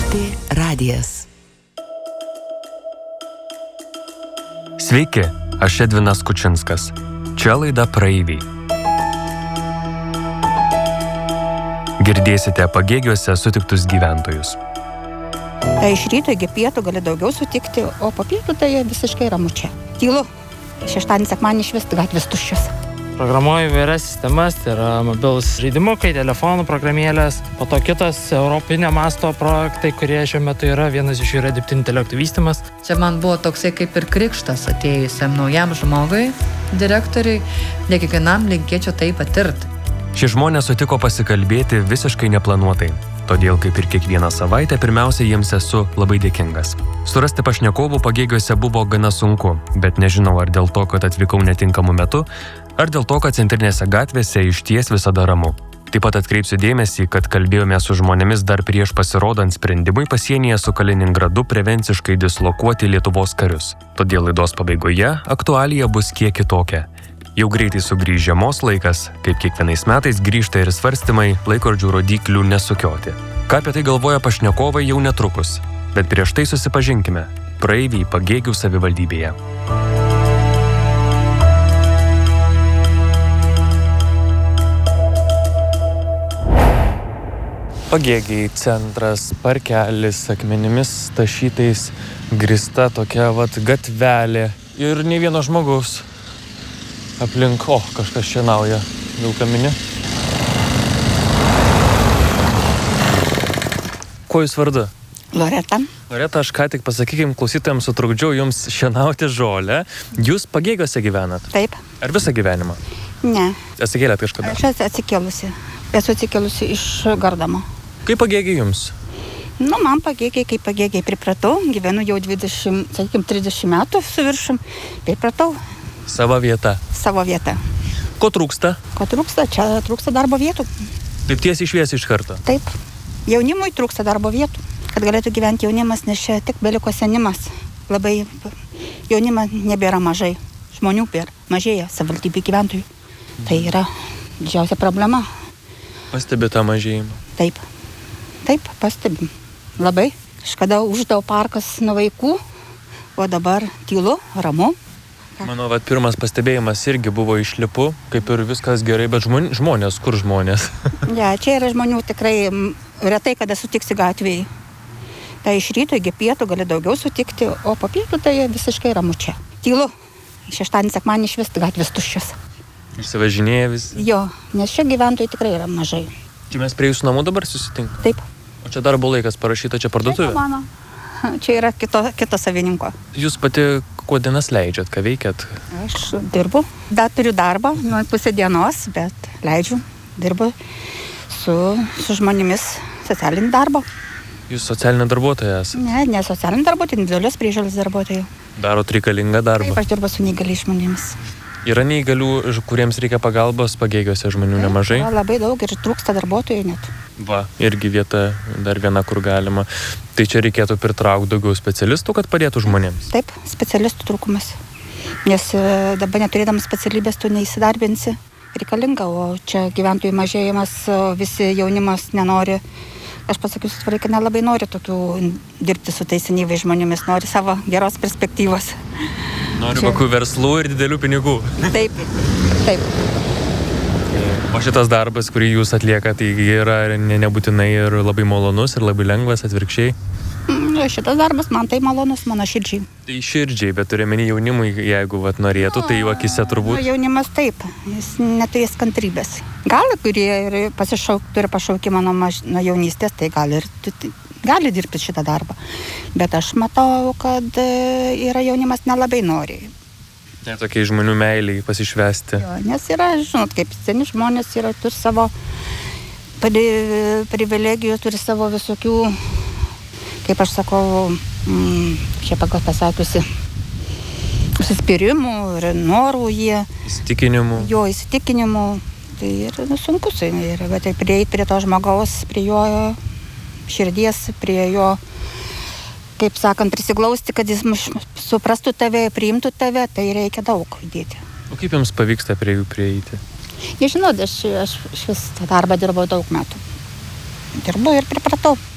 LRT radijas. Sveiki, aš Edvinas Kučinskas. Čia laida Praeiviai. Girdėsite Pagėgiuose sutiktus gyventojus. Tai iš ryto iki pietų gali daugiau sutikti, o po pietų tai visiškai ramu čia. Tylu. Šeštadienį, sekmadienį išvis gatvės tuščios. Programuoju įvairias sistemas, tai yra mobilūs žaidimukai, telefonų programėlės, po to kitos europinio masto projektai, kurie šiuo metu yra, vienas iš jų yra dirbtinio intelekto vystymas. Čia man buvo toksai kaip ir krikštas atėjusiam naujam žmogui, direktoriui, ne kiekvienam linkėčiau tai patirti. Šie žmonės sutiko pasikalbėti visiškai neplanuotai. Todėl, kaip ir kiekvieną savaitę, pirmiausia, jiems esu labai dėkingas. Surasti pašnekovų Pagėgiuose buvo gana sunku, bet nežinau, ar dėl to, kad atvykau netinkamu metu, ar dėl to, kad centrinėse gatvėse išties visada ramu. Taip pat atkreipsiu dėmesį, kad kalbėjome su žmonėmis dar prieš pasirodant sprendimui pasienyje su Kaliningradu prevenciškai dislokuoti Lietuvos karius. Todėl laidos pabaigoje aktualija bus kiek kitokia. Jau greitai sugrįž žiemos laikas, kaip kiekvienais metais grįžta ir svarstymai laikrodžių rodyklių nesukioti. Ką apie tai galvoja pašnekovai jau netrukus, bet prieš tai susipažinkime. Praeiviai Pagėgių savivaldybėje. Pagėgiai centras, parkelis, akmenimis tašytais, grįsta tokia gatvelė ir nei vieno žmogaus. Aplink, kažkas šienauja vilkaminį. Kuo jūs vardu? Loreta. Loreta, aš ką tik pasakykim, klausytojams sutrukdžiau jums šienauti žolę. Jūs Pagėgiuose gyvenat? Taip. Ar visą gyvenimą? Ne. Atsikėlėt kažkada? Aš atsikėlusi. Esu atsikėlusi iš Gardamo. Kaip Pagėgiai jums? Man Pagėgiai, kaip Pagėgiai pripratau. Gyvenu jau 30 metų su viršum. Pripratau. Savo vieta. Savo vieta. Ko trūksta? Ko trūksta? Čia trūksta darbo vietų. Taip tiesiai šviesiai iš karto? Taip. Jaunimui trūksta darbo vietų. Kad galėtų gyventi jaunimas, nes čia tik beliko senimas. Labai jaunimą nebėra mažai. Žmonių mažėja savivaldybė gyventojų. Tai yra didžiausia problema. Pastebi tą mažėjimą? Taip. Taip, pastebim. Labai. Kažkada uždavo parkas nuo vaikų, o dabar tylu, ramu. Mano pirmas pastebėjimas irgi buvo išlipu, kaip ir viskas gerai, bet žmonės, kur žmonės? Čia yra žmonių tikrai retai, kada sutiksi gatvėje. Tai iš ryto iki pietų gali daugiau sutikti, o po pietų tai visiškai ramu čia. Tylu. Šeštadienį, sekmadienį išvis gatvės tuščios. Išsivažinėja visi? Jo, nes čia gyventojų tikrai yra mažai. Čia mes prie jūsų namų dabar susitinkame? Taip. O čia darbo laikas parašyta, čia parduotuvė? Čia mano. Čia yra kito savininko. Jūs pati kuo dienas leidžiat, ką veikiat? Aš dirbu. Dar turiu darbą, pusę dienos, bet leidžiu. Dirbu su žmonėmis socialinį darbą. Jūs socialinė darbuotoja esate? Ne socialinė darbuotoja, individualios priežiūros darbuotoja. Darot reikalingą darbą? Taip, aš dirbu su neįgaliais žmonėmis. Yra neįgalių, kuriems reikia pagalbos, Pagėgiuose žmonių nemažai? Labai daug ir trūksta darbuotojų net. Irgi vieta dar viena, kur galima. Tai čia reikėtų pritraukti daugiau specialistų, kad padėtų žmonėms? Taip, specialistų trūkumas. Nes dabar neturėdamas specialybės tu neįsidarbinsi. Reikalinga, o čia gyventojų mažėjimas, visi jaunimas nenori. Aš pasakysiu, kad nelabai nori tokių dirbti su tais senyvais žmonėmis, nori savo geros perspektyvos. Nori kokių verslų ir didelių pinigų. Taip. O šitas darbas, kurį jūs atliekate, tai yra nebūtinai ir labai malonus, ir labai lengvas, atvirkščiai? Šitas darbas man tai malonus, mano širdžiai. Tai širdžiai, bet turiu omeny jaunimui, jeigu norėtų, tai jų akise turbūt. Jaunimas taip, jis neturės kantrybės. Gal, kurie turi pašaukimą nuo jaunystės, tai gali dirbti šitą darbą. Bet aš matau, kad yra jaunimas nelabai nori. Tai tokiai žmonių meiliai pasišvesti. Jo, nes yra, žinot, kaip seni žmonės turi savo privilegijų, turi savo visokių, kaip aš sakau, čia pasakiusi, užsispyrimų ir norų jie. Įsitikinimų. Jo, įsitikinimų. Tai yra sunkus. Bet tai prieiti prie to žmogaus, prie jo širdies, prie jo, kaip sakant, prisiglausti, kad jis suprastų tave, priimtų tave, tai reikia daug įdėti. O kaip jums pavyksta prie jų prieiti? Nežinau, aš vis tą darbą dirbau daug metų. Dirbu ir pripratau.